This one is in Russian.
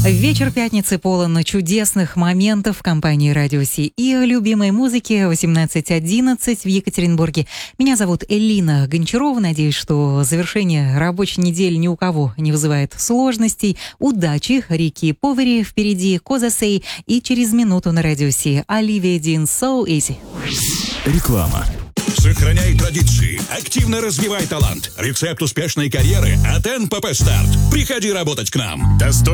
Вечер пятницы полон чудесных моментов в компании Радио Си и любимой музыки 18:11 в Екатеринбурге. Меня зовут Элина Гончарова. Надеюсь, что завершение рабочей недели ни у кого не вызывает сложностей. Удачи, Рики Повери, впереди Козасей и через минуту на Радио Си Оливия Дин So Easy. Реклама. Сохраняй традиции, активно развивай талант. Рецепт успешной карьеры от НПП Старт. Приходи работать к нам. Достойно